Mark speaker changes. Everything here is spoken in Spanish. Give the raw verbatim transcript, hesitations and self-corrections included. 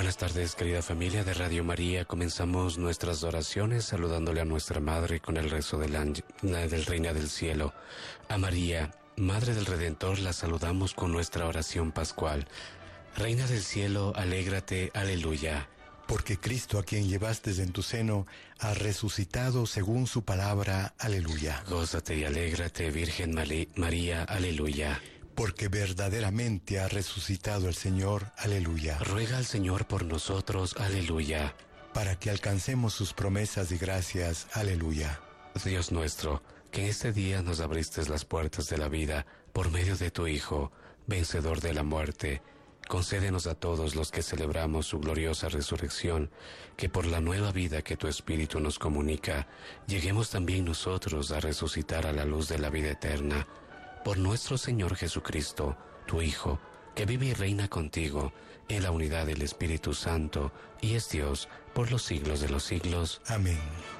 Speaker 1: Buenas tardes, querida familia de Radio María. Comenzamos nuestras oraciones saludándole a nuestra Madre con el rezo del, ángel, del Reina del Cielo. A María, Madre del Redentor, la saludamos con nuestra oración pascual. Reina del Cielo, alégrate, aleluya.
Speaker 2: Porque Cristo, a quien llevaste en tu seno, ha resucitado según su palabra, aleluya.
Speaker 1: Gózate y alégrate, Virgen María, aleluya.
Speaker 2: Porque verdaderamente ha resucitado el Señor, aleluya.
Speaker 1: Ruega al Señor por nosotros, aleluya.
Speaker 2: Para que alcancemos sus promesas y gracias, aleluya.
Speaker 1: Dios nuestro, que en este día nos abriste las puertas de la vida por medio de tu Hijo, vencedor de la muerte, concédenos a todos los que celebramos su gloriosa resurrección, que por la nueva vida que tu Espíritu nos comunica, lleguemos también nosotros a resucitar a la luz de la vida eterna. Por nuestro Señor Jesucristo, tu Hijo, que vive y reina contigo en la unidad del Espíritu Santo, y es Dios por los siglos de los siglos.
Speaker 2: Amén.